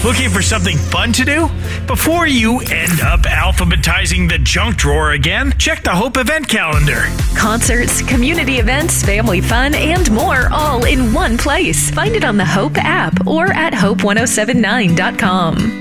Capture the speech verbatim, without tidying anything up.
Looking for something fun to do? Before you end up alphabetizing the junk drawer again, check the Hope event calendar. Concerts, community events, family fun, and more all in one place. Find it on the Hope app or at hope ten seventy-nine dot com.